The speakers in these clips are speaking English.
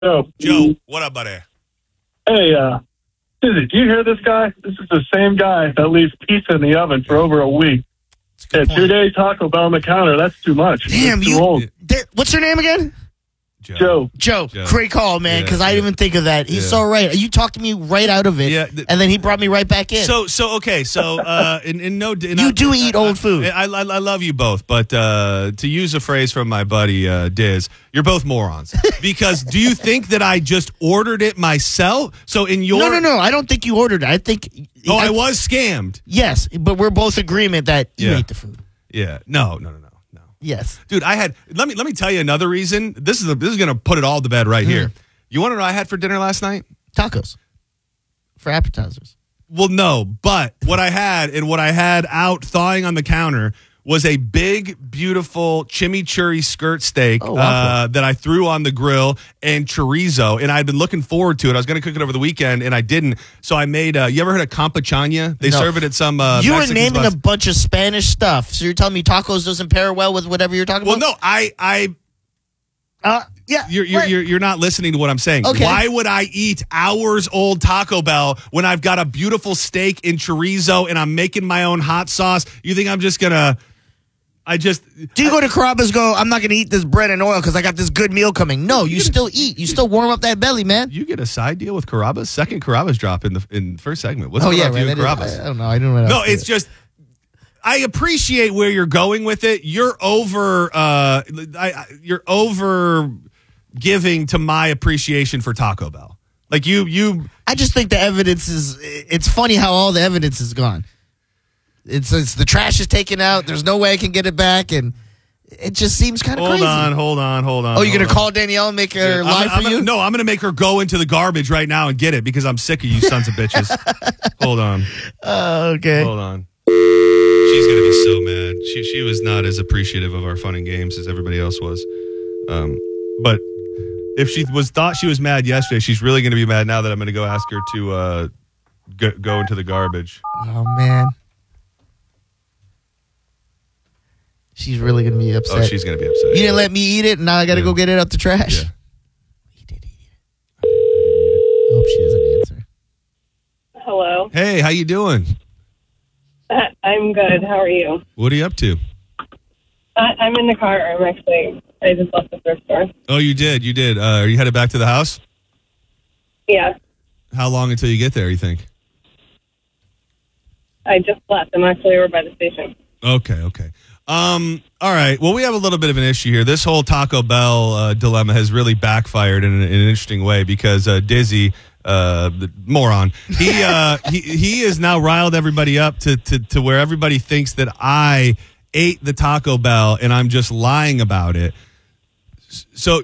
Joe, what up, buddy? Hey, Dizzy, do you hear this guy? This is the same guy that leaves pizza in the oven for over a week. Yeah, 2-day Taco Bell on the counter. That's too much. Damn, That's too old. What's your name again? Joe. Great call, man, because I didn't even think of that. He's so right. You talked me right out of it, and then he brought me right back in. You do eat old food. I love you both, but to use a phrase from my buddy Diz, you're both morons. Because do you think that I just ordered it myself? So in your No, I don't think you ordered it. I think I was scammed. Yes, but we're both agreement that you ate the food. Yeah. No. Yes, dude. I had. Let me tell you another reason. This is going to put it all to bed right here. You want to know what I had for dinner last night? Tacos for appetizers. Well, no, but what I had out thawing on the counter was a big, beautiful chimichurri skirt steak that I threw on the grill and chorizo, and I'd been looking forward to it. I was going to cook it over the weekend, and I didn't. So I made. You ever heard of campechana? They serve it at some. You were Mexican naming spots. a bunch of Spanish stuff, so you're telling me tacos doesn't pair well with whatever you're talking about? Well, no, yeah, you're not listening to what I'm saying. Okay. Why would I eat hours old Taco Bell when I've got a beautiful steak and chorizo and I'm making my own hot sauce? You think I'm just gonna? Do you go to Carrabba's I'm not going to eat this bread and oil because I got this good meal coming? No, you still eat. You still warm up that belly, man. You get a side deal with Carrabba's? Second Carrabba's drop in the first segment. What's about you and Carrabba's? I don't know. I don't know. No, it's just I appreciate where you're going with it. You're over giving to my appreciation for Taco Bell. Like you I just think the evidence it's funny how all the evidence is gone. It's the trash is taken out. There's no way I can get it back, and it just seems kind of crazy. Hold on. Oh, you're going to call Danielle and make her lie for you? No, I'm going to make her go into the garbage right now and get it because I'm sick of you sons of bitches. Hold on. Okay. Hold on. She's going to be so mad. She was not as appreciative of our fun and games as everybody else was. But if she thought she was mad yesterday, she's really going to be mad now that I'm going to go ask her to go into the garbage. Oh, man. She's really going to be upset. Oh, she's going to be upset. You didn't let me eat it, and now I got to go get it out the trash. Yeah. He did eat it. I hope she doesn't answer. Hello. Hey, how you doing? I'm good. How are you? What are you up to? I'm in the car. I just left the thrift store. Oh, you did. Are you headed back to the house? Yeah. How long until you get there, you think? I just left. I'm actually over by the station. Okay. All right. Well, we have a little bit of an issue here. This whole Taco Bell dilemma has really backfired in an interesting way because Dizzy, the moron, he has now riled everybody up to where everybody thinks that I ate the Taco Bell and I'm just lying about it. So,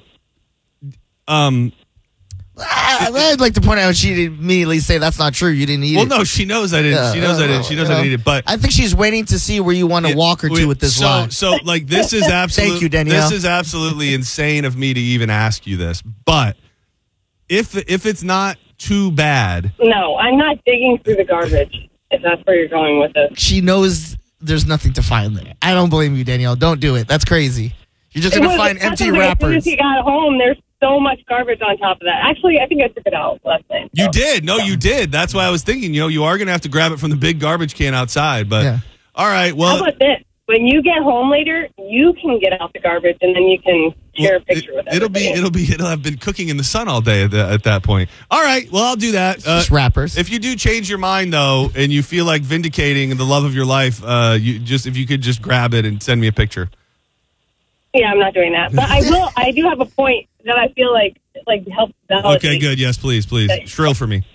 I'd like to point out she didn't immediately say that's not true. You didn't eat it. Well, no, she knows I didn't. She knows I didn't. She knows I didn't eat it. But I think she's waiting to see where you want to walk her to with this lie. So, like, this is absolutely. Thank you, Danielle. This is absolutely insane of me to even ask you this. But if it's not too bad, no, I'm not digging through the garbage. If that's where you're going with this, she knows there's nothing to find there. I don't blame you, Danielle. Don't do it. That's crazy. You're just going to find empty wrappers. As soon as he got home, there's so much garbage on top of that. Actually, I think I took it out last night. You did. No, you did. That's why I was thinking, you are going to have to grab it from the big garbage can outside. But all right, well. How about this? When you get home later, you can get out the garbage and then you can share a picture with everybody. It'll have been cooking in the sun all day at that point. All right, well, I'll do that. Just wrappers. If you do change your mind though, and you feel like vindicating the love of your life, if you could just grab it and send me a picture. Yeah, I'm not doing that. But I will. I do have a point that I feel like helps validate. Okay, good. Yes, please. Shrill for me.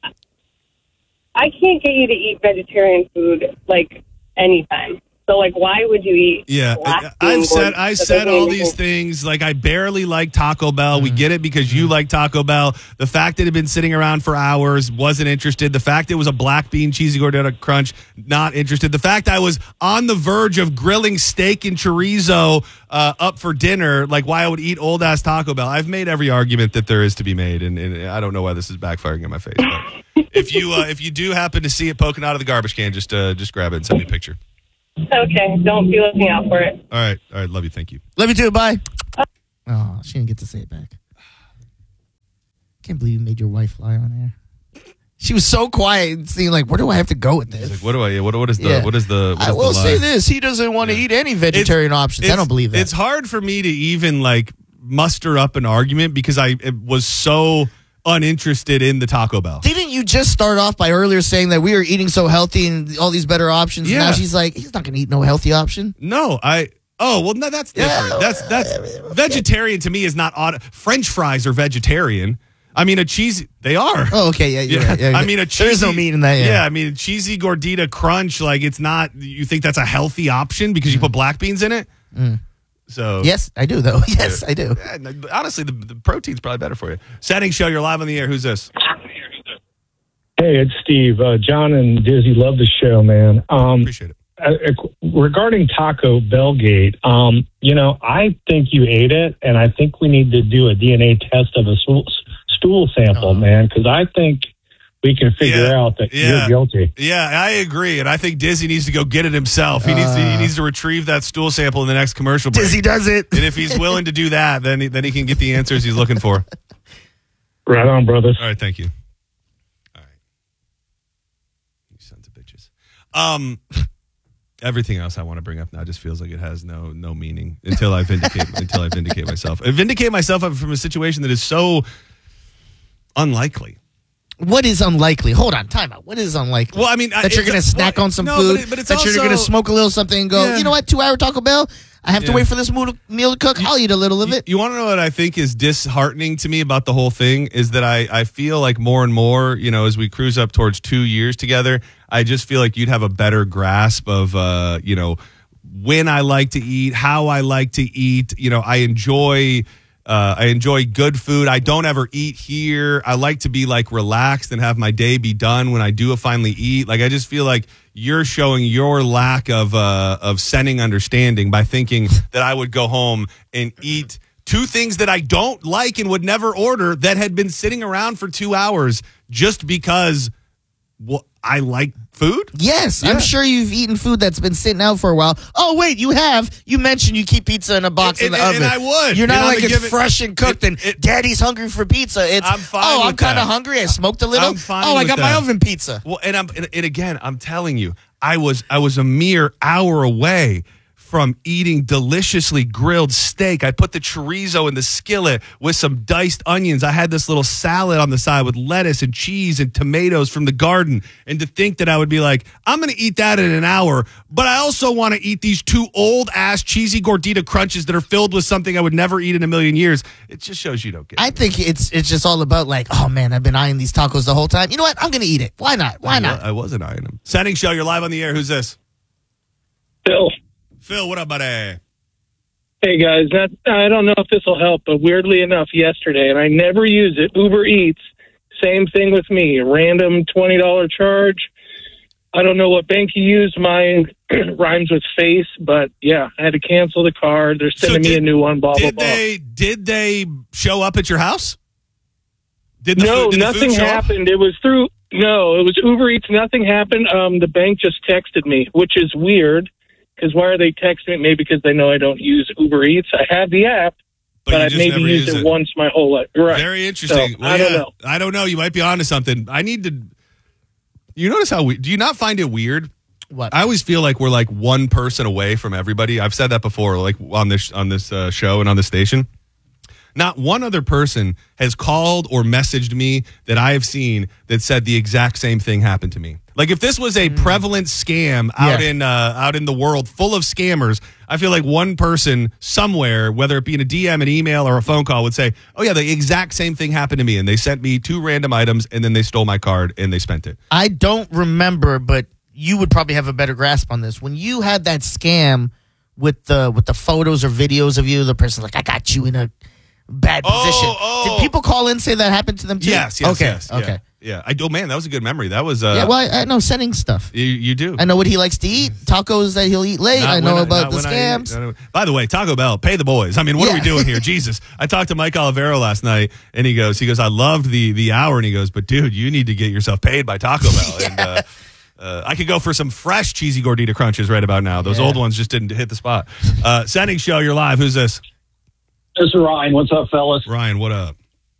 I can't get you to eat vegetarian food anytime. So why would you eat? Yeah, I've said all these things. Like, I barely like Taco Bell. We get it because you like Taco Bell. The fact that it had been sitting around for hours, wasn't interested. The fact it was a black bean cheesy gordita crunch, not interested. The fact I was on the verge of grilling steak and chorizo up for dinner, why I would eat old ass Taco Bell. I've made every argument that there is to be made, and I don't know why this is backfiring in my face. But if you do happen to see it poking out of the garbage can, just grab it and send me a picture. Okay, don't be looking out for it. All right. Love you. Thank you. Love you too. Bye. Oh, she didn't get to say it back. can't believe you made your wife lie on air. She was so quiet and seeing like, where do I have to go with this? He's like, what is the I will say this. He doesn't want to eat any vegetarian options. I don't believe that. It's hard for me to even like muster up an argument because I was so uninterested in the Taco Bell. Didn't you just start off by earlier saying that we were eating so healthy and all these better options? Yeah. And now she's like, he's not going to eat no healthy option. No, no, that's different. That's vegetarian to me is not French fries are vegetarian. I mean, they are. Oh, okay, yeah, you're right. Yeah, I mean, there's no meat in that. Yeah, I mean, a cheesy gordita crunch, like it's not. You think that's a healthy option because you put black beans in it? So yes, I do though. Yes, I do. Yeah, honestly, the protein's probably better for you. Setting show, you're live on the air. Who's this? Hey, it's Steve. John and Dizzy love the show, man. Appreciate it. Regarding Taco Bellgate, I think you ate it, and I think we need to do a DNA test of a stool sample, man, because I think we can figure out that you're guilty. Yeah, I agree, and I think Dizzy needs to go get it himself. He needs to retrieve that stool sample in the next commercial break. Dizzy does it, and if he's willing to do that, then he can get the answers he's looking for. Right on, brothers. All right, thank you. All right, you sons of bitches. Everything else I want to bring up now just feels like it has no meaning until I vindicate myself. I vindicate myself from a situation that is so unlikely. What is unlikely? Hold on, time out. What is unlikely? Well, I mean, that you're going to snack on some food, but it's that you're going to smoke a little something and go, you know what, 2-hour Taco Bell? I have to wait for this meal to cook. I'll eat a little of it. You want to know what I think is disheartening to me about the whole thing is that I feel like more and more, as we cruise up towards 2 years together, I just feel like you'd have a better grasp of, when I like to eat, how I like to eat. I enjoy good food. I don't ever eat here. I like to be like relaxed and have my day be done when I do finally eat. Like I just feel like you're showing your lack of sending understanding by thinking that I would go home and eat two things that I don't like and would never order that had been sitting around for 2 hours just because I like food? Yes, yeah. I'm sure you've eaten food that's been sitting out for a while. Oh, wait, you have. You mentioned you keep pizza in a box in the oven. And I would. You're not like it's fresh and cooked and Daddy's hungry for pizza. It's, I'm fine I'm kind of hungry. I smoked a little. I'm fine I got my oven pizza. Well, and again, I'm telling you, I was a mere hour away from eating deliciously grilled steak. I put the chorizo in the skillet with some diced onions. I had this little salad on the side with lettuce and cheese and tomatoes from the garden. And to think that I would be like, I'm going to eat that in an hour, but I also want to eat these 2 old-ass cheesy gordita crunches that are filled with something I would never eat in a million years. It just shows you don't get it. I think it's just all about like, oh, man, I've been eyeing these tacos the whole time. You know what? I'm going to eat it. Why not? I wasn't eyeing them. Setting show, you're live on the air. Who's this? Phil, what up, buddy? Hey, guys. I don't know if this will help, but weirdly enough, yesterday, and I never use it, Uber Eats, same thing with me, a random $20 charge. I don't know what bank you used. Mine rhymes with face, but yeah, I had to cancel the card. They're sending me a new one, blah, blah, blah. Did they show up at your house? Nothing happened. It was Uber Eats. Nothing happened. The bank just texted me, which is weird. Because why are they texting me? Maybe because they know I don't use Uber Eats. I have the app, but I've maybe used it once my whole life. Right. Very interesting. So, I don't know. I don't know. You might be onto something. I need to. You notice do you not find it weird? What? I always feel like we're like one person away from everybody. I've said that before, like on this show and on the station. Not one other person has called or messaged me that I have seen that said the exact same thing happened to me. Like if this was a prevalent scam out in the world full of scammers, I feel like one person somewhere, whether it be in a DM, an email, or a phone call, would say, "Oh yeah, the exact same thing happened to me," and they sent me 2 random items, and then they stole my card and they spent it. I don't remember, but you would probably have a better grasp on this. When you had that scam with the photos or videos of you, the person's like, "I got you in a bad position." Did people call in and say that happened to them too? Yes. Okay. Yeah. Man, that was a good memory. That was I know sending stuff. You do. I know what he likes to eat. Tacos that he'll eat late. I know about the scams. By the way, Taco Bell, pay the boys. I mean, what are we doing here? Jesus. I talked to Mike Olivero last night, and he goes, I loved the hour, and he goes, but dude, you need to get yourself paid by Taco Bell. And I could go for some fresh cheesy gordita crunches right about now. Those old ones just didn't hit the spot. Sending show, you're live. Who's this? This is Ryan. What's up, fellas? Ryan, what up?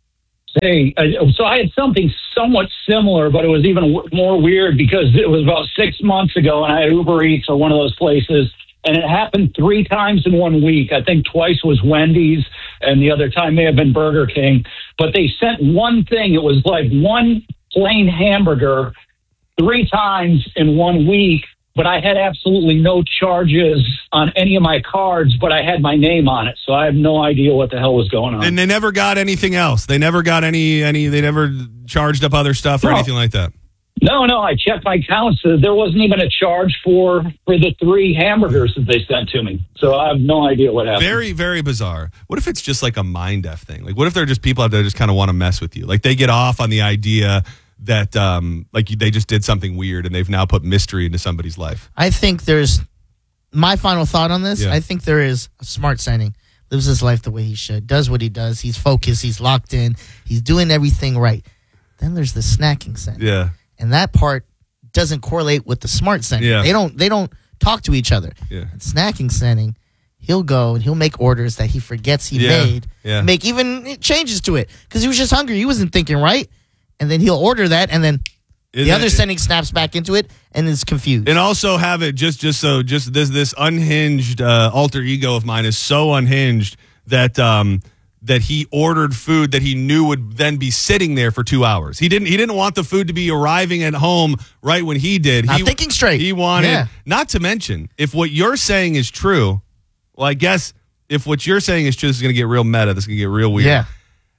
Hey, so I had something somewhat similar, but it was even more weird because it was about 6 months ago, and I had Uber Eats or one of those places, and it happened 3 times in 1 week. I think twice was Wendy's, and the other time may have been Burger King. But they sent one thing. It was like one plain hamburger 3 times in 1 week, but I had absolutely no charges on any of my cards, but I had my name on it. So I have no idea what the hell was going on. And they never got anything else. They never got any they never charged up other stuff or anything like that. No, I checked my accounts. There wasn't even a charge for the 3 hamburgers that they sent to me. So I have no idea what happened. Very, very bizarre. What if it's just like a mind F thing? Like, what if they're just people out there that just kind of want to mess with you? Like, they get off on the idea that like they just did something weird and they've now put mystery into somebody's life. I think there's my final thought on this. Yeah. I think there is a smart sending, lives his life the way he should, does what he does. He's focused. He's locked in. He's doing everything right. Then there's the snacking sending. Yeah. And that part doesn't correlate with the smart sending. Yeah. They don't talk to each other. Yeah. And snacking sending, he'll go and he'll make orders that he forgets he made. Yeah. Make even changes to it because he was just hungry. He wasn't thinking right. And then he'll order that, and then the other sending snaps back into it and is confused. And also have it just this unhinged alter ego of mine is so unhinged that that he ordered food that he knew would then be sitting there for 2 hours. He didn't want the food to be arriving at home right when he did. Not thinking straight. He wanted, not to mention, if what you're saying is true, well, I guess if what you're saying is true, this is going to get real meta. This is going to get real weird. Yeah.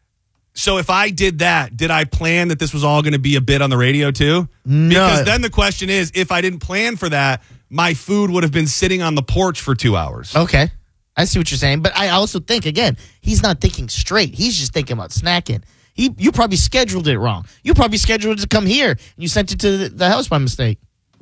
So if I did that, did I plan that this was all going to be a bit on the radio too? No. Because then the question is, if I didn't plan for that, my food would have been sitting on the porch for 2 hours. Okay. I see what you're saying. But I also think, again, he's not thinking straight. He's just thinking about snacking. You probably scheduled it wrong. You probably scheduled it to come here, and you sent it to the house by mistake.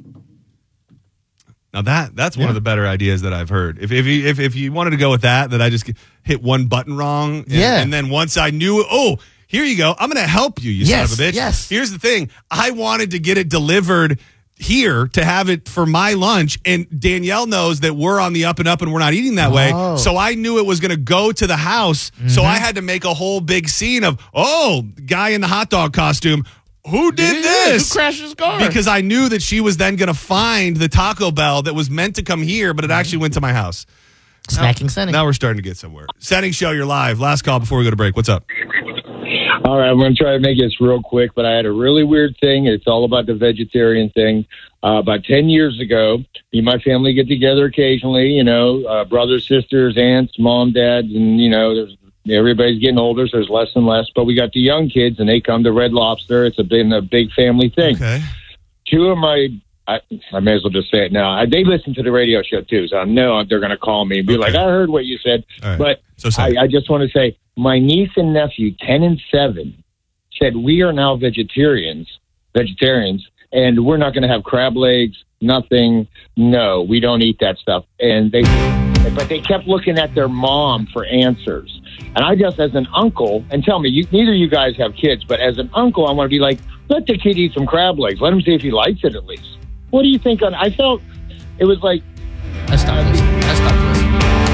Now that's one of the better ideas that I've heard. If you wanted to go with that I just hit one button wrong. And then once I knew, here you go. I'm going to help you, son of a bitch. Yes. Here's the thing. I wanted to get it delivered here to have it for my lunch. And Danielle knows that we're on the up and up and we're not eating that way. So I knew it was going to go to the house. So I had to make a whole big scene of, guy in the hot dog costume. Who did this? Who crashed his car? Because I knew that she was then going to find the Taco Bell that was meant to come here, but it actually went to my house. Snacking setting. Now we're starting to get somewhere. Setting show, you're live. Last call before we go to break. What's up? All right, I'm going to try to make this real quick, but I had a really weird thing. It's all about the vegetarian thing. About 10 years ago, me and my family get together occasionally, brothers, sisters, aunts, mom, dads, and, everybody's getting older, so there's less and less. But we got the young kids, and they come to Red Lobster. It's been a big family thing. Okay. 2 of my, I may as well just say it now. They listen to the radio show, too, so I know they're going to call me and be like, I heard what you said. All right. But So I just want to say, my niece and nephew, 10 and 7, said we are now vegetarians, and we're not going to have crab legs, nothing. No, we don't eat that stuff. But they kept looking at their mom for answers. And I just, as an uncle, and tell me, neither of you guys have kids, but as an uncle, I want to be like, let the kid eat some crab legs. Let him see if he likes it at least. What do you think? I felt it was like... I stopped listening.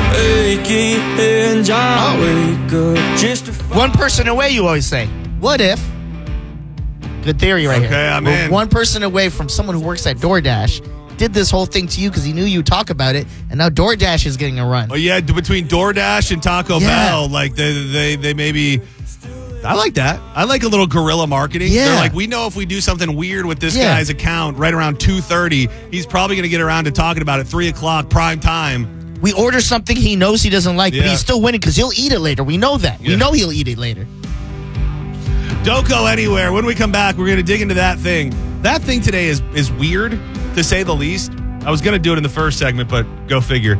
One person away, you always say. What if? Good theory right here. Okay, I'm We're in. one person away from someone who works at DoorDash did this whole thing to you because he knew you talk about it, and now DoorDash is getting a run. Oh, yeah, between DoorDash and Taco Bell, like they maybe... I like that. I like a little guerrilla marketing. Yeah. They're like, we know if we do something weird with this guy's account right around 2:30, he's probably going to get around to talking about it 3 o'clock prime time. We order something he knows he doesn't like, but he's still winning because he'll eat it later. We know that. We know he'll eat it later. Don't go anywhere. When we come back, we're going to dig into that thing. That thing today is weird, to say the least. I was going to do it in the first segment, but go figure.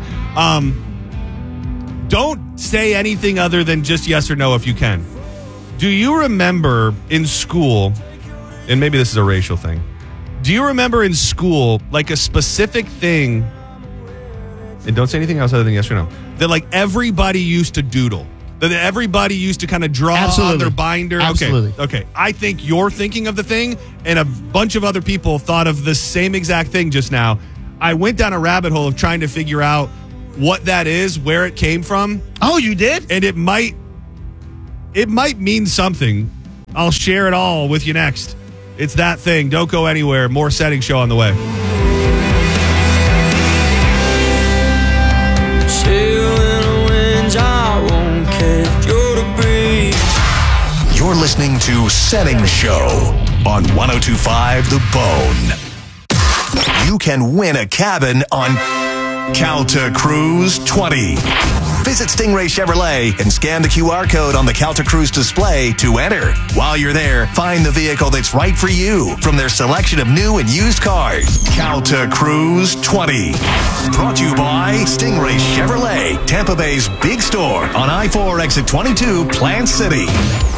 Don't say anything other than just yes or no if you can. Do you remember in school, and maybe this is a racial thing, do you remember in school, like a specific thing, and don't say anything else other than yes or no, that like everybody used to doodle? That everybody used to kind of draw on their binder? Absolutely. Okay. I think you're thinking of the thing, and a bunch of other people thought of the same exact thing just now. I went down a rabbit hole of trying to figure out what that is, where it came from. Oh, you did? And it might mean something. I'll share it all with you next. It's That Thing. Don't go anywhere. More Setting Show on the way. You're listening to Setting Show on 102.5 The Bone. You can win a cabin on Calta Cruise 20. Visit Stingray Chevrolet and scan the QR code on the Calta Cruise display to enter. While you're there, find the vehicle that's right for you from their selection of new and used cars. Calta Cruise 20. Brought to you by Stingray Chevrolet, Tampa Bay's big store on I-4 exit 22, Plant City.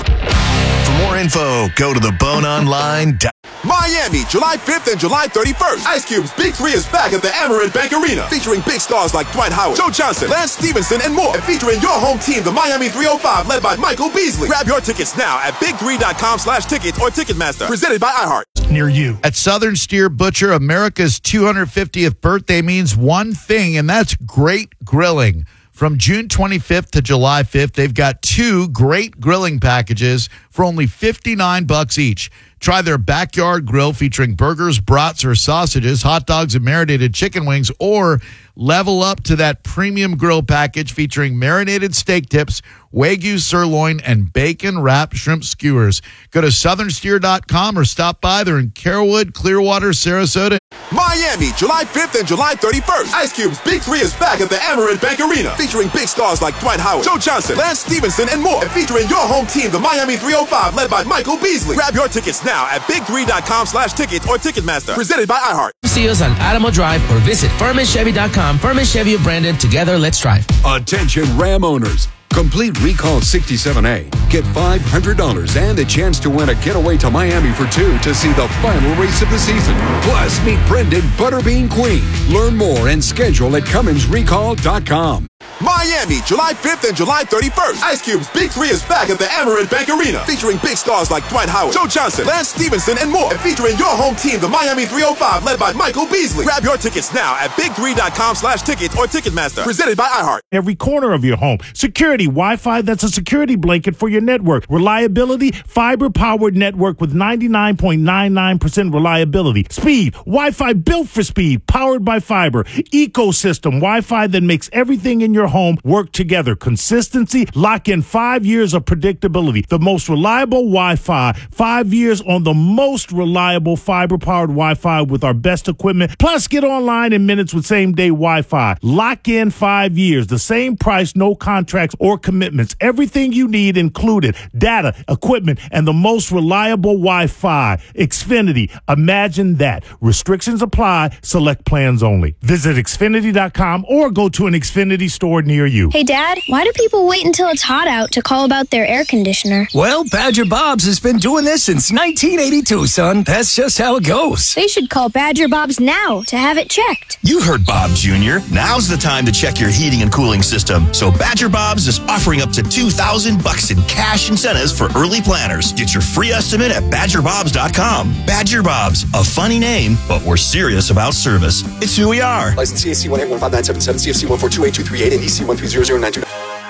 For more info, go to theboneonline.com. Miami, July 5th and July 31st. Ice Cube's Big 3 is back at the Amerant Bank Arena, featuring big stars like Dwight Howard, Joe Johnson, Lance Stevenson, and more. And featuring your home team, the Miami 305, led by Michael Beasley. Grab your tickets now at big3.com/tickets or Ticketmaster. Presented by iHeart. Near you. At Southern Steer Butcher, America's 250th birthday means one thing, and that's great grilling. From June 25th to July 5th, they've got 2 great grilling packages for only $59 each. Try their backyard grill featuring burgers, brats, or sausages, hot dogs, and marinated chicken wings, or level up to that premium grill package featuring marinated steak tips, Wagyu sirloin, and bacon-wrapped shrimp skewers. Go to southernsteer.com or stop by. They're in Carrollwood, Clearwater, Sarasota. Miami, July 5th and July 31st. Ice Cube's Big 3 is back at the Amerant Bank Arena, featuring big stars like Dwight Howard, Joe Johnson, Lance Stevenson, and more. And featuring your home team, the Miami 305, led by Michael Beasley. Grab your tickets now at big3.com/tickets or Ticketmaster. Presented by iHeart. See us on Alamo Drive or visit FurmanChevy.com. Furman Chevy branded. Together, let's drive. Attention Ram owners. Complete Recall 67A. Get $500 and a chance to win a getaway to Miami for 2 to see the final race of the season. Plus, meet Brendan Butterbean Queen. Learn more and schedule at CumminsRecall.com. Miami, July 5th and July 31st. Ice Cube's Big 3 is back at the Amerant Bank Arena, featuring big stars like Dwight Howard, Joe Johnson, Lance Stevenson, and more. And featuring your home team, the Miami 305, led by Michael Beasley. Grab your tickets now at big3.com/tickets or Ticketmaster. Presented by iHeart. Every corner of your home. Security, Wi-Fi that's a security blanket for your network. Reliability, fiber-powered network with 99.99% reliability. Speed, Wi-Fi built for speed, powered by fiber. Ecosystem, Wi-Fi that makes everything in your home work together. Consistency, lock in 5 years of predictability. The most reliable Wi-Fi, 5 years on the most reliable fiber-powered Wi-Fi with our best equipment. Plus, get online in minutes with same-day Wi-Fi. Lock in 5 years. The same price, no contracts or commitments. Everything you need included. Data, equipment, and the most reliable Wi-Fi. Xfinity. Imagine that. Restrictions apply. Select plans only. Visit Xfinity.com or go to an Xfinity store near you. Hey, Dad, why do people wait until it's hot out to call about their air conditioner? Well, Badger Bob's has been doing this since 1982, son. That's just how it goes. They should call Badger Bob's now to have it checked. You heard Bob Jr. Now's the time to check your heating and cooling system. So Badger Bob's is offering up to $2,000 in cash incentives for early planners. Get your free estimate at badgerbobs.com. Badger Bob's, a funny name, but we're serious about service. It's who we are. License CAC 1815977, CFC 1428238, and EC 1300929.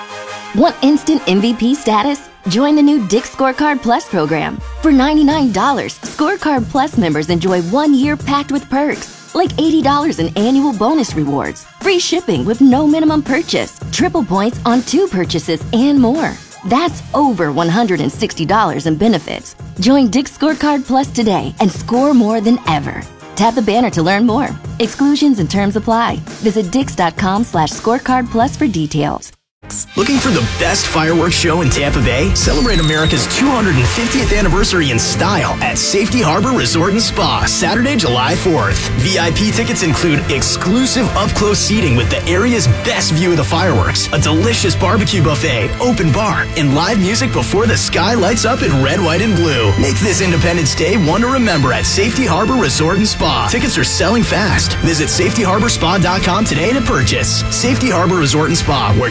Want instant MVP status? Join the new Dick's Scorecard Plus program. For $99, Scorecard Plus members enjoy 1 year packed with perks, like $80 in annual bonus rewards, free shipping with no minimum purchase, triple points on 2 purchases, and more. That's over $160 in benefits. Join Dick's Scorecard Plus today and score more than ever. Tap the banner to learn more. Exclusions and terms apply. Visit dix.com/scorecard plus for details. Looking for the best fireworks show in Tampa Bay? Celebrate America's 250th anniversary in style at Safety Harbor Resort and Spa, Saturday, July 4th. VIP tickets include exclusive up-close seating with the area's best view of the fireworks, a delicious barbecue buffet, open bar, and live music before the sky lights up in red, white, and blue. Make this Independence Day one to remember at Safety Harbor Resort and Spa. Tickets are selling fast. Visit safetyharborspa.com today to purchase. Safety Harbor Resort and Spa, where Tampa Bay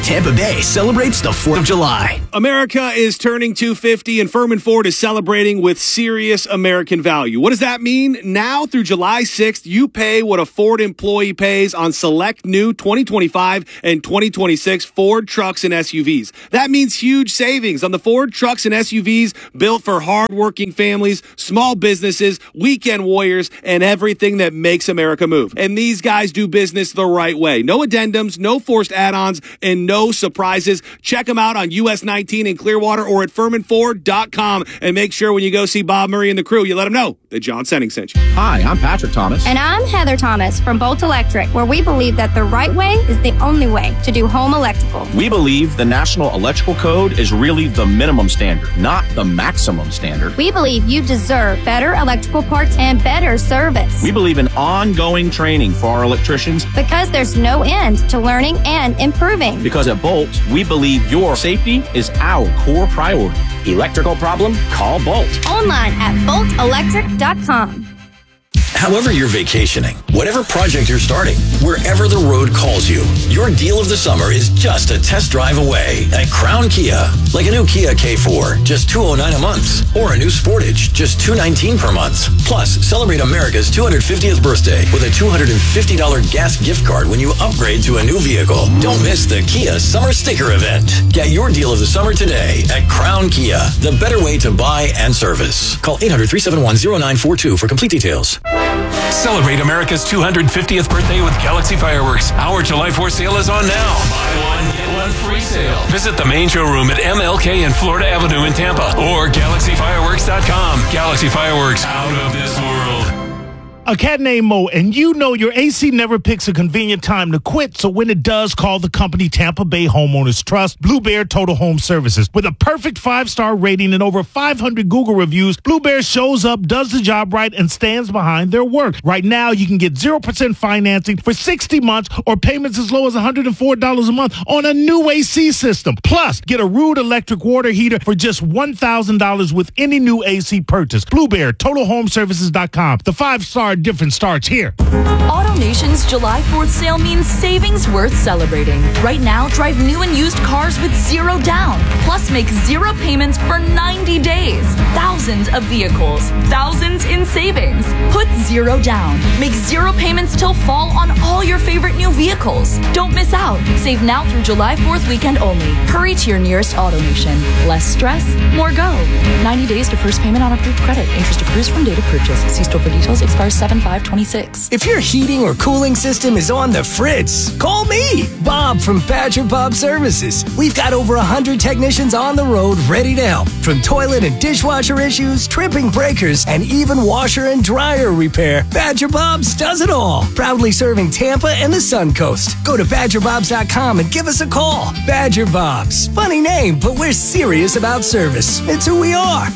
FA celebrates the 4th of July. America is turning 250 and Furman Ford is celebrating with serious American value. What does that mean? Now through July 6th, you pay what a Ford employee pays on select new 2025 and 2026 Ford trucks and SUVs. That means huge savings on the Ford trucks and SUVs built for hardworking families, small businesses, weekend warriors, and everything that makes America move. And these guys do business the right way. No addendums, no forced add-ons, and no surprises. Check them out on US 19 in Clearwater or at FurmanFord.com. And make sure when you go see Bob Murray and the crew, you let them know that John Senning sent you. Hi, I'm Patrick Thomas. And I'm Heather Thomas from Bolt Electric, where we believe that the right way is the only way to do home electrical. We believe the National Electrical Code is really the minimum standard, not the maximum standard. We believe you deserve better electrical parts and better service. We believe in ongoing training for our electricians. Because there's no end to learning and improving. Because at Bolt, we believe your safety is our core priority. Electrical problem? Call Bolt. Online at boltelectric.com. However you're vacationing, whatever project you're starting, wherever the road calls you, your deal of the summer is just a test drive away at Crown Kia. Like a new Kia K4, just $209 a month. Or a new Sportage, just $219 per month. Plus, celebrate America's 250th birthday with a $250 gas gift card when you upgrade to a new vehicle. Don't miss the Kia Summer Sticker Event. Get your deal of the summer today at Crown Kia, the better way to buy and service. Call 800-371-0942 for complete details. Celebrate America's 250th birthday with Galaxy Fireworks. Our July 4th sale is on now. Buy one, get one free sale. Visit the main showroom at MLK and Florida Avenue in Tampa or GalaxyFireworks.com. Galaxy Fireworks, out of this world. A cat named Mo, and you know your AC never picks a convenient time to quit, so when it does, call the company Tampa Bay Homeowners Trust, Blue Bear Total Home Services. With a perfect 5-star rating and over 500 Google reviews, Blue Bear shows up, does the job right, and stands behind their work. Right now, you can get 0% financing for 60 months or payments as low as $104 a month on a new AC system. Plus, get a Rude electric water heater for just $1,000 with any new AC purchase. Blue Bear, TotalHomeservices.com. The 5-star difference starts here. AutoNation's July 4th sale means savings worth celebrating. Right now, drive new and used cars with zero down. Plus, make zero payments for 90 days. Thousands of vehicles. Thousands in savings. Put zero down. Make zero payments till fall on all your favorite new vehicles. Don't miss out. Save now through July 4th weekend only. Hurry to your nearest AutoNation. Less stress, more go. 90 days to first payment on approved credit. Interest accrues from date of purchase. See store for details. Expires 7/5/26. If your heating or cooling system is on the fritz, call me, Bob from Badger Bob Services. We've got over 100 technicians on the road ready to help. From toilet and dishwasher issues, tripping breakers, and even washer and dryer repair, Badger Bob's does it all. Proudly serving Tampa and the Sun Coast. Go to BadgerBobs.com and give us a call. Badger Bob's. Funny name, but we're serious about service. It's who we are.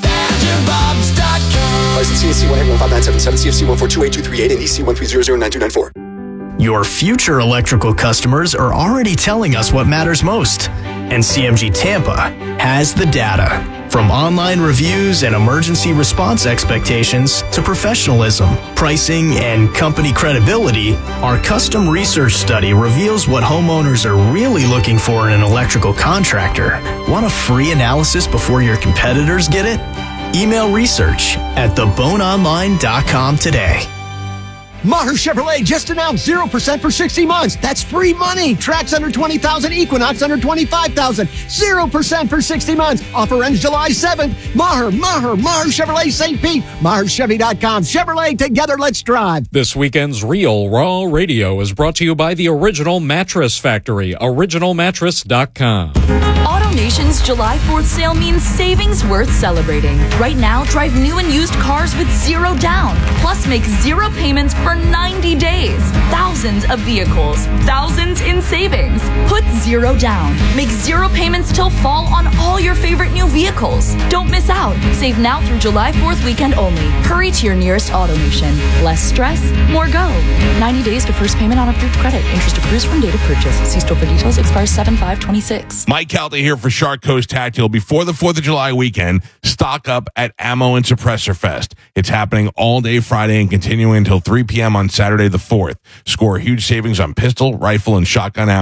BadgerBobs.com. License CNC 11597, CFC 1428238, and EC 1300924. Your future electrical customers are already telling us what matters most. And CMG Tampa has the data. From online reviews and emergency response expectations to professionalism, pricing, and company credibility, our custom research study reveals what homeowners are really looking for in an electrical contractor. Want a free analysis before your competitors get it? Email research at theboneonline.com today. Maher Chevrolet just announced 0% for 60 months. That's free money. Trax under 20,000, Equinox under 25,000. 0% for 60 months. Offer ends July 7th. Maher Chevrolet St. Pete. MaherChevy.com. Chevrolet, together let's drive. This weekend's Real Raw Radio is brought to you by the Original Mattress Factory, originalmattress.com. AutoNation's July 4th sale means savings worth celebrating. Right now, drive new and used cars with zero down. Plus, make zero payments for 90 days. Thousands of vehicles. Thousands in savings. Put zero down. Make zero payments till fall on all your favorite new vehicles. Don't miss out. Save now through July 4th weekend only. Hurry to your nearest AutoNation. Less stress, more go. 90 days to first payment on approved credit. Interest accrues from date of purchase. See store for details. Expires 7/5/26. Mike Calta here for Shark Coast Tactical. Before the 4th of July weekend, stock up at Ammo and Suppressor Fest. It's happening all day Friday and continuing until 3 p.m. on Saturday the 4th. Score huge savings on pistol, rifle, and shotgun ammo.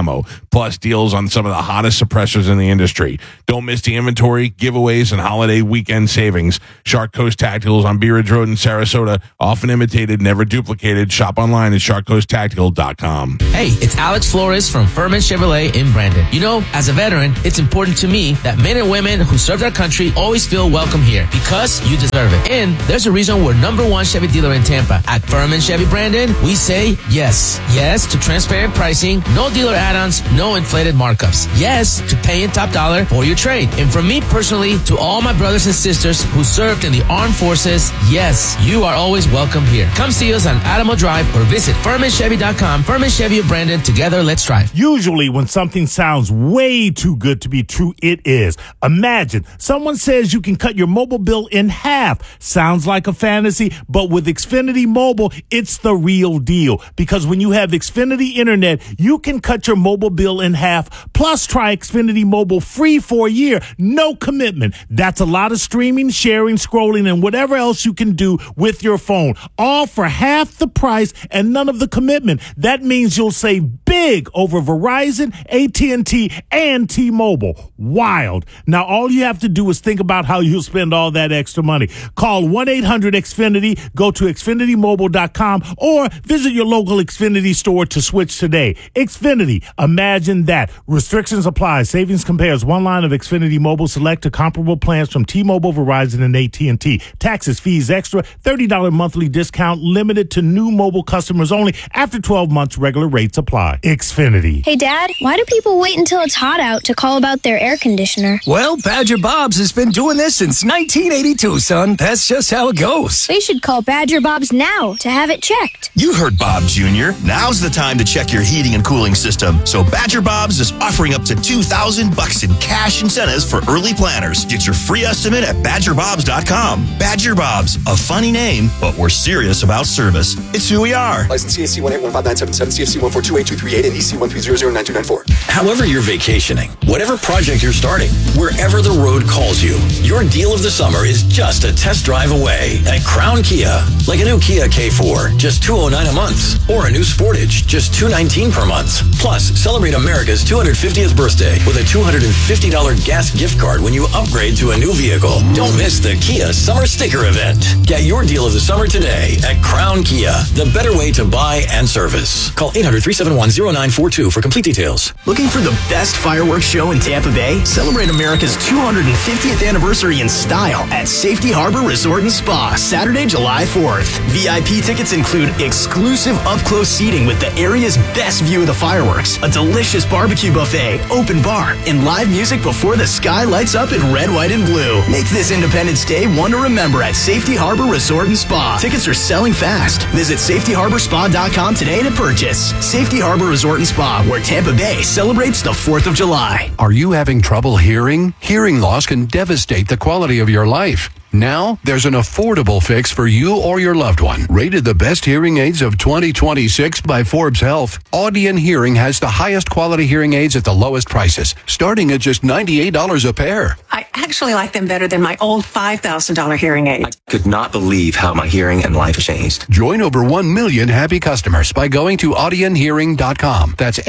plus deals on some of the hottest suppressors in the industry. Don't miss the inventory, giveaways, and holiday weekend savings. Shark Coast Tacticals on Bee Ridge Road in Sarasota, often imitated, never duplicated. Shop online at sharkcoasttactical.com. Hey, it's Alex Flores from Furman Chevrolet in Brandon. You know, as a veteran, it's important to me that men and women who serve our country always feel welcome here because you deserve it. And there's a reason we're #1 Chevy dealer in Tampa. At Furman Chevy Brandon, we say yes. Yes to transparent pricing, no dealer add-ons, no inflated markups. Yes to paying top dollar for your trade. And from me personally to all my brothers and sisters who served in the armed forces, yes, you are always welcome here. Come see us on Adamo Drive or visit FurmanChevy.com. Furman Chevy of Brandon. Together, let's drive. Usually when something sounds way too good to be true, it is. Imagine someone says you can cut your mobile bill in half. Sounds like a fantasy, but with Xfinity Mobile, it's the real deal. Because when you have Xfinity Internet, you can cut your mobile bill in half. Plus, try Xfinity Mobile free for a year. No commitment. That's a lot of streaming, sharing, scrolling, and whatever else you can do with your phone. All for half the price and none of the commitment. That means you'll save big over Verizon, AT&T, and T-Mobile. Wild. Now, all you have to do is think about how you'll spend all that extra money. Call 1-800-XFINITY, go to XfinityMobile.com, or visit your local Xfinity store to switch today. Xfinity. Imagine that. Restrictions apply. Savings compares one line of Xfinity Mobile Select to comparable plans from T-Mobile, Verizon, and AT&T. Taxes, fees, extra, $30 monthly discount, limited to new mobile customers only. After 12 months, regular rates apply. Xfinity. Hey, Dad, why do people wait until it's hot out to call about their air conditioner? Well, Badger Bob's has been doing this since 1982, son. That's just how it goes. They should call Badger Bob's now to have it checked. You heard Bob Jr. Now's the time to check your heating and cooling system. So Badger Bob's is offering up to $2,000 in cash incentives for early planners. Get your free estimate at badgerbobs.com. Badger Bob's, a funny name, but we're serious about service. It's who we are. License CAC 1815977, CFC 1428238, and EC 1300924. However you're vacationing, whatever project you're starting, wherever the road calls you, your deal of the summer is just a test drive away at Crown Kia. Like a new Kia K4, just $209 a month, or a new Sportage, just $219 per month. Plus, celebrate America's 250th birthday with a $250 gas gift card when you upgrade to a new vehicle. Don't miss the Kia Summer Sticker Event. Get your deal of the summer today at Crown Kia, the better way to buy and service. Call 800-371-0942 for complete details. Looking for the best fireworks show in Tampa Bay? Celebrate America's 250th anniversary in style at Safety Harbor Resort and Spa, Saturday, July 4th. VIP tickets include exclusive up-close seating with the area's best view of the fireworks, a delicious barbecue buffet, open bar, and live music before the sky lights up in red, white, and blue. Make this Independence Day one to remember at Safety Harbor Resort and Spa. Tickets are selling fast. Visit safetyharborspa.com today to purchase. Safety Harbor Resort and Spa, where Tampa Bay celebrates the 4th of July. Are you having trouble hearing? Hearing loss can devastate the quality of your life. Now, there's an affordable fix for you or your loved one. Rated the best hearing aids of 2026 by Forbes Health, Audion Hearing has the highest quality hearing aids at the lowest prices, starting at just $98 a pair. I actually like them better than my old $5,000 hearing aid. I could not believe how my hearing and life changed. Join over 1 million happy customers by going to audionhearing.com. That's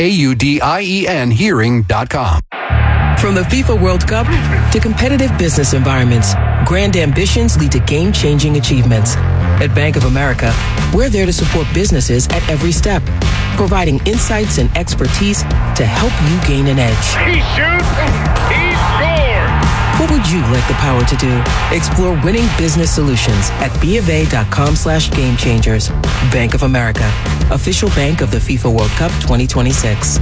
AUDIEN hearing.com. From the FIFA World Cup to competitive business environments, grand ambitions lead to game-changing achievements. At Bank of America, we're there to support businesses at every step, providing insights and expertise to help you gain an edge. He shoots, he scores! What would you like the power to do? Explore winning business solutions at BofA.com/gamechangers. Bank of America, official bank of the FIFA World Cup 2026.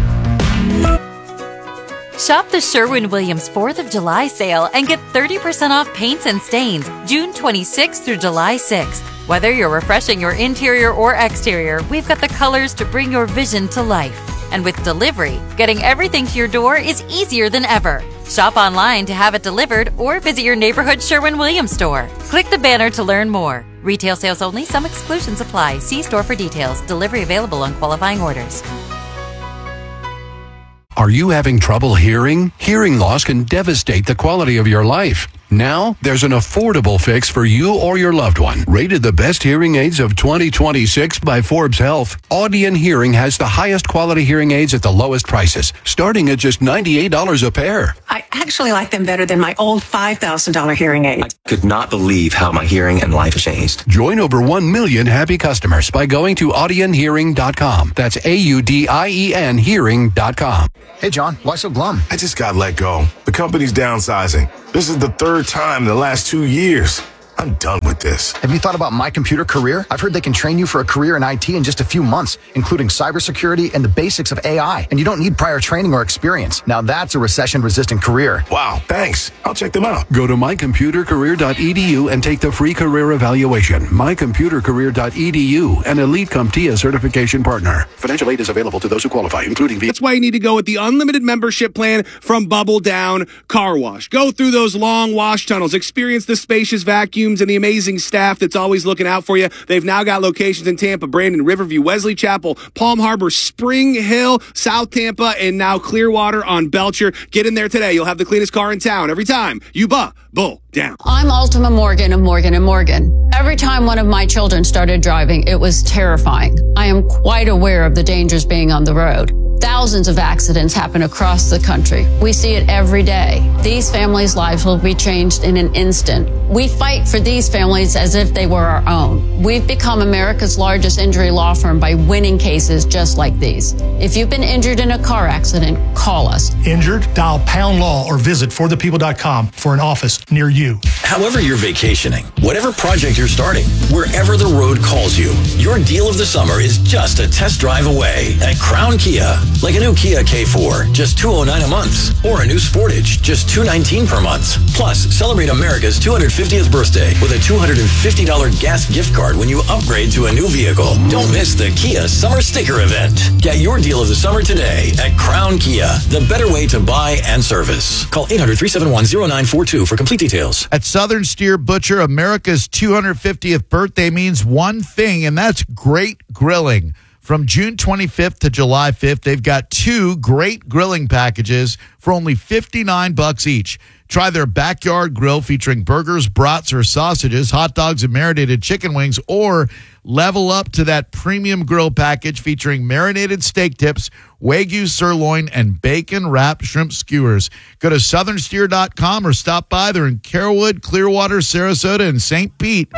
Shop the Sherwin-Williams 4th of July sale and get 30% off paints and stains June 26th through July 6th. Whether you're refreshing your interior or exterior, we've got the colors to bring your vision to life. And with delivery, getting everything to your door is easier than ever. Shop online to have it delivered or visit your neighborhood Sherwin-Williams store. Click the banner to learn more. Retail sales only. Some exclusions apply. See store for details. Delivery available on qualifying orders. Are you having trouble hearing? Hearing loss can devastate the quality of your life. Now, there's an affordable fix for you or your loved one. Rated the best hearing aids of 2026 by Forbes Health, Audion Hearing has the highest quality hearing aids at the lowest prices, starting at just $98 a pair. I actually like them better than my old $5,000 hearing aid. I could not believe how my hearing and life changed. Join over 1 million happy customers by going to audionhearing.com. That's AUDIEN hearing.com. Hey, John, why so glum? I just got let go. The company's downsizing. This is the third time in the last 2 years. I'm done with this. Have you thought about My Computer Career? I've heard they can train you for a career in IT in just a few months, including cybersecurity and the basics of AI. And you don't need prior training or experience. Now that's a recession-resistant career. Wow, thanks. I'll check them out. Go to mycomputercareer.edu and take the free career evaluation. Mycomputercareer.edu, an Elite CompTIA certification partner. Financial aid is available to those who qualify, including That's why you need to go with the unlimited membership plan from Bubble Down Car Wash. Go through those long wash tunnels, experience the spacious vacuums and the amazing staff that's always looking out for you. They've now got locations in Tampa, Brandon, Riverview, Wesley Chapel, Palm Harbor, Spring Hill, South Tampa, and now Clearwater on Belcher. Get in there today. You'll have the cleanest car in town every time you Bubble Down. I'm Ultima Morgan of Morgan & Morgan. Every time one of my children started driving, it was terrifying. I am quite aware of the dangers being on the road. Thousands of accidents happen across the country. We see it every day. These families' lives will be changed in an instant. We fight for these families as if they were our own. We've become America's largest injury law firm by winning cases just like these. If you've been injured in a car accident, call us. Injured? Dial #law or visit forthepeople.com for an office near you. However you're vacationing, whatever project you're starting, wherever the road calls you, your deal of the summer is just a test drive away at Crown Kia. Like a new Kia K4, just $209 a month. Or a new Sportage, just $219 per month. Plus, celebrate America's 250th birthday with a $250 gas gift card when you upgrade to a new vehicle. Don't miss the Kia Summer Sticker Event. Get your deal of the summer today at Crown Kia, the better way to buy and service. Call 800-371-0942 for complete details. At Southern Steer Butcher, America's 250th birthday means one thing, and that's great grilling. From June 25th to July 5th, they've got 2 great grilling packages for only $59 each. Try their backyard grill featuring burgers, brats, or sausages, hot dogs, and marinated chicken wings, or level up to that premium grill package featuring marinated steak tips, Wagyu sirloin, and bacon-wrapped shrimp skewers. Go to southernsteer.com or stop by. They're in Carrollwood, Clearwater, Sarasota, and St. Pete.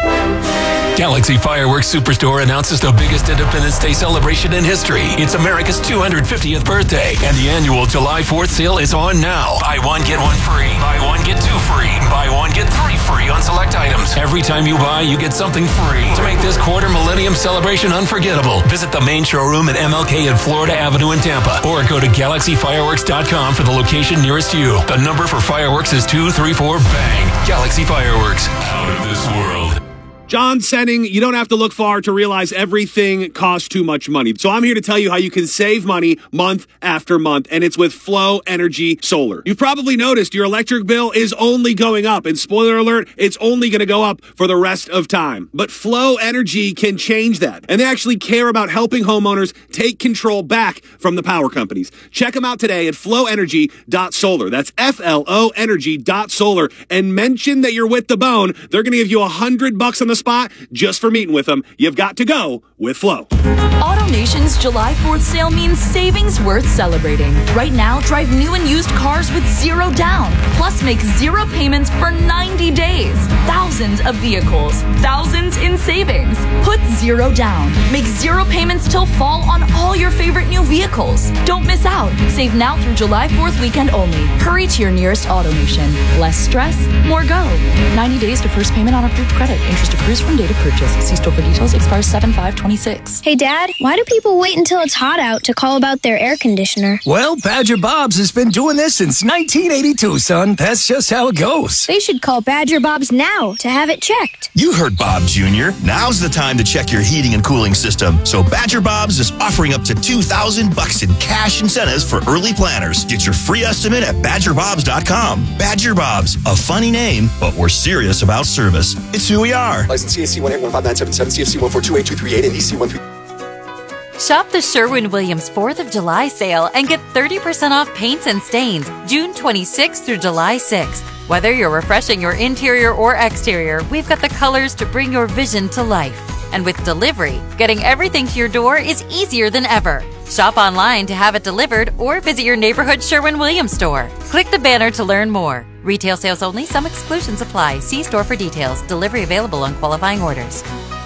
Galaxy Fireworks Superstore announces the biggest Independence Day celebration in history. It's America's 250th birthday, and the annual July 4th sale is on now. Buy one, get one free. Buy one, get 2 free. Buy one, get 3 free on select items. Every time you buy, you get something free. To make this quarter millennium celebration unforgettable, visit the main showroom at MLK and Florida Avenue in Tampa, or go to galaxyfireworks.com for the location nearest you. The number for fireworks is 234-BANG. Galaxy Fireworks, out of this world. John Senning, you don't have to look far to realize everything costs too much money. So I'm here to tell you how you can save money month after month, and it's with Flow Energy Solar. You've probably noticed your electric bill is only going up, and spoiler alert, it's only going to go up for the rest of time. But Flow Energy can change that, and they actually care about helping homeowners take control back from the power companies. Check them out today at flowenergy.solar. That's FLO energy.solar, and mention that you're with The Bone. They're going to give you $100 on the spot just for meeting with them. You've got to go with Flow. AutoNation's July 4th sale means savings worth celebrating. Right now, drive new and used cars with 0 down. Plus, make 0 payments for 90 days. Thousands of vehicles. Thousands in savings. Put 0 down. Make 0 payments till fall on all your favorite new vehicles. Don't miss out. Save now through July 4th weekend only. Hurry to your nearest AutoNation. Less stress, more go. 90 days to first payment on approved credit. Interest accrues from date of purchase. See store for details. Expires 7/5/26. Hey, Dad, why do people wait until it's hot out to call about their air conditioner? Well, Badger Bob's has been doing this since 1982, son. That's just how it goes. They should call Badger Bob's now to have it checked. You heard Bob Jr. Now's the time to check your heating and cooling system. So Badger Bob's is offering up to $2,000 in cash incentives for early planners. Get your free estimate at badgerbobs.com. Badger Bob's, a funny name, but we're serious about service. It's who we are. License CAC 1815977, CFC 1428238, and EC 13. Shop the Sherwin-Williams 4th of July sale and get 30% off paints and stains June 26th through July 6th. Whether you're refreshing your interior or exterior, we've got the colors to bring your vision to life. And with delivery, getting everything to your door is easier than ever. Shop online to have it delivered or visit your neighborhood Sherwin-Williams store. Click the banner to learn more. Retail sales only. Some exclusions apply. See store for details. Delivery available on qualifying orders.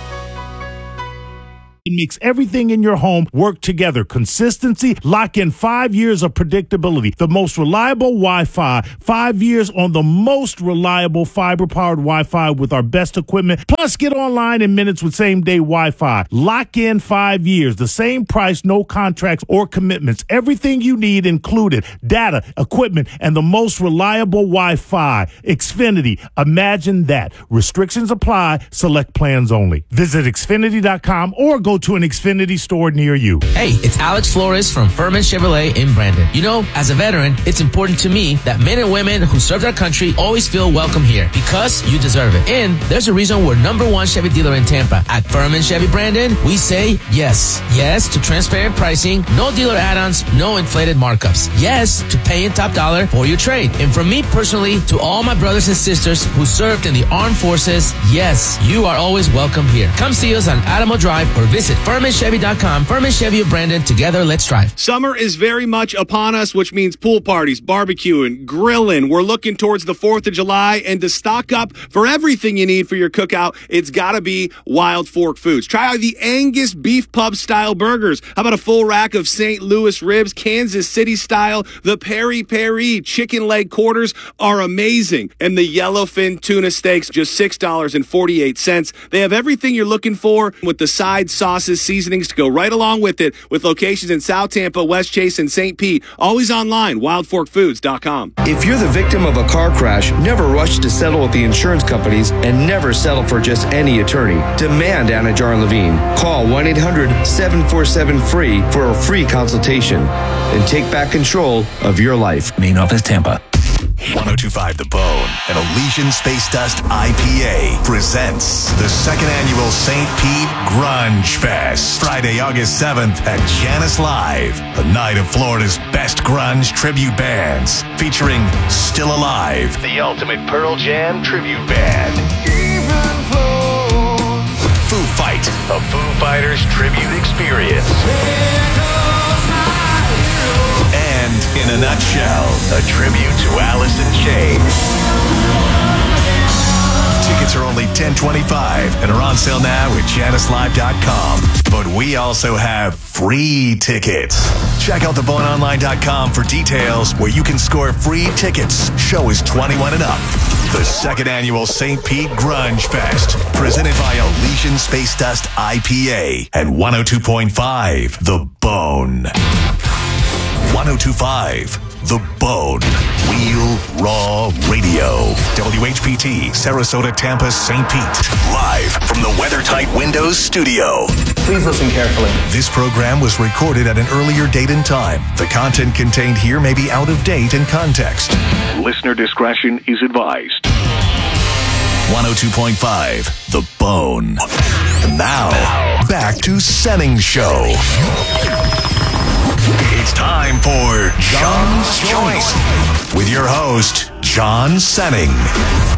It makes everything in your home work together. Consistency, lock in 5 years of predictability. The most reliable Wi-Fi. 5 years on the most reliable fiber-powered Wi-Fi with our best equipment. Plus, get online in minutes with same-day Wi-Fi. Lock in 5 years. The same price, no contracts or commitments. Everything you need included. Data, equipment, and the most reliable Wi-Fi. Xfinity. Imagine that. Restrictions apply. Select plans only. Visit Xfinity.com or go to an Xfinity store near you. Hey, it's Alex Flores from Furman Chevrolet in Brandon. You know, as a veteran, it's important to me that men and women who serve our country always feel welcome here because you deserve it. And there's a reason we're #1 Chevy dealer in Tampa. At Furman Chevy Brandon, we say yes. Yes to transparent pricing, no dealer add-ons, no inflated markups. Yes to paying top dollar for your trade. And from me personally to all my brothers and sisters who served in the armed forces, yes, you are always welcome here. Come see us on Adamo Drive or visit FurmanChevy.com. Furman Chevy of Brandon. Together, let's drive. Summer is very much upon us, which means pool parties, barbecuing, grilling. We're looking towards the 4th of July, and to stock up for everything you need for your cookout, it's got to be Wild Fork Foods. Try out the Angus Beef Pub style burgers. How about a full rack of St. Louis ribs, Kansas City style? The Peri Peri chicken leg quarters are amazing. And the yellowfin tuna steaks, just $6.48. They have everything you're looking for with the side sauces, seasonings to go right along with it, with locations in South Tampa, West Chase, and St. Pete. Always online, wildforkfoods.com. If you're the victim of a car crash, never rush to settle with the insurance companies and never settle for just any attorney. Demand Anajar Levine. Call 1-800-747-FREE for a free consultation and take back control of your life. Main office, Tampa. 1025 The Bone and Elysian Space Dust IPA presents the 2nd annual St. Pete Grunge Fest. Friday, August 7th at Janice Live. A night of Florida's best grunge tribute bands featuring Still Alive, the ultimate Pearl Jam tribute band. Foo Fight, a Foo Fighters tribute experience. And, in a nutshell, a tribute to Alice in Chains. Tickets are only $10.25 and are on sale now at JaniceLive.com. But we also have free tickets. Check out theboneonline.com for details where you can score free tickets. Show is 21 and up. The 2nd annual St. Pete Grunge Fest, presented by Elysian Space Dust IPA at 102.5 The Bone. 1025 The Bone. Real Raw Radio. WHPT, Sarasota, Tampa, St. Pete. Live from the WeatherTight Windows studio. Please listen carefully. This program was recorded at an earlier date and time. The content contained here may be out of date in context. Listener discretion is advised. 102.5 The Bone. And now, back to Senning's show. It's time for John's Choice with your host, John Senning.